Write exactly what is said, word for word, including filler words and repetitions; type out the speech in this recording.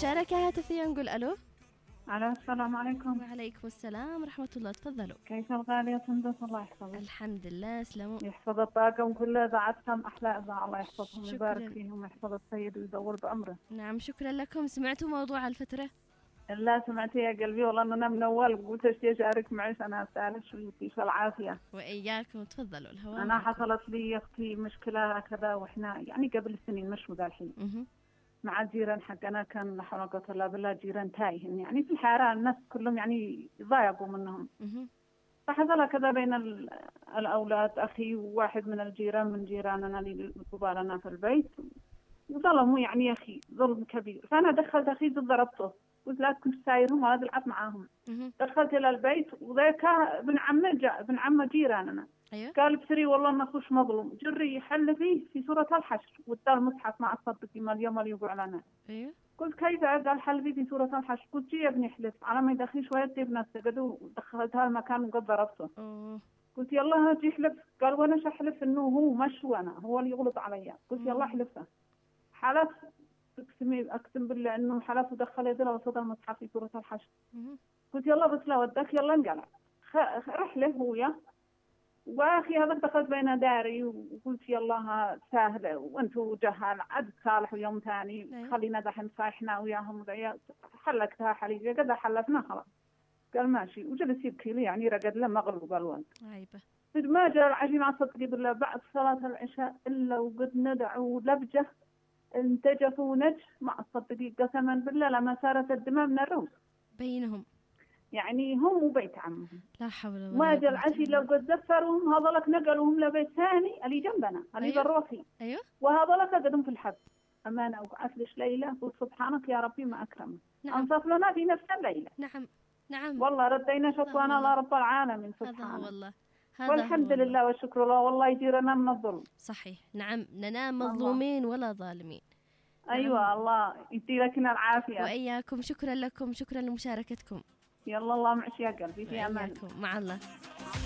مشاركة هاتفية نقول ألو. ألو السلام عليكم. وعليكم السلام ورحمة الله، تفضلوا. كيف الغالية سندس؟ الله يحفظك. الحمد لله سلامو. يحفظ الطاقم كل إذاعتهم أحلى إذاعة، الله يحفظهم ويبارك شكرا. فيهم ويحفظ السيد ويدور بأمره. نعم شكرا لكم. سمعتوا موضوع الفترة؟ لا سمعتي يا قلبي والله أنا من أول قلت أشتي أشارك معيش أنا أسألك شو يعطيك العافية. وإياكم تفضلوا الهواء. أنا حصلت لي أختي مشكلة كذا وإحنا يعني قبل سنين مش ذا الحين مع جيران حقنا، كان لا حول ولا قوة إلا بالله جيران تايهين يعني في الحارة، الناس كلهم يعني ضايقوا منهم. فحصل كذا بين الأولاد أخي وواحد من الجيران من جيراننا اللي قبالنا في البيت، وظلموا يعني يا أخي ظلم كبير. فأنا دخلت أخي ضربته، قلت لا كنت سايرهم ولا تلعب معاهم. دخلت إلى البيت وذاك ابن عمه جاء ابن عمه جيراننا. أيوه. قال بسري والله ما أخوش مظلوم، جري يحل فيه في سورة الحشر وادى المصحف ما أصدقي ما اليوم اللي يقول لنا. أيوه. قلت كيف؟ قال حل فيه في سورة الحشر. قلت جي يا ابني احلف على ما يدخل شوية تجيب نفسه قدو. ودخلتها المكان وقد ضربته. أوه. قلت يلا هاتي احلف. قال وانا شحلف انه هو مش وانا هو اللي يغلط علي. قلت يلا احلفه. حلف اقسم اقسم بالله انه حلف ودخل يده وصدى المصحف في سورة الحشر. قلت يلا بس لا ودك يلا انقلع رحله هو يا واخي هذا دخلت بين داري وقلت يلا سهله وانتم جهال عد صالح ويوم ثاني خلينا دحين صايحنا وياهم حلقتها حليقه قد حلفنا خلاص. قال ماشي وجلس يبكي لي يعني رقد له مغلوب الوالد. عيبه. ما جاء العجين على صدقي بالله بعد صلاة العشاء إلا وقد ندعوا لبجة انتجفوا نج ما صدقي قسما بالله لما صارت الدماء من الرؤوس بينهم يعني هم وبيت عمهم. لا حول ولا قوة. ما جاء العشي لو قد زفرهم هذولك نقلوهم لبيت ثاني اللي جنبنا اللي أيوه. بالروحي. أيوه. وهذولك قدهم في الحب أمانة وعفلش ليلة وسبحانك يا ربي ما أكرمه. نعم. أنصف لنا في نفس الليلة. نعم. نعم. والله ردينا شكوانا الله رب العالمين سبحانه. هذا والله. هذا والحمد لله والشكر الله والله يجيرنا من الظلم. صحيح. نعم ننام مظلومين ولا ظالمين. أيوة نعم. الله يدي لكنا العافية. وإياكم. شكرا لكم. شكرا لمشاركتكم. يلا الله معش يا قلبي في أمان. مع الله.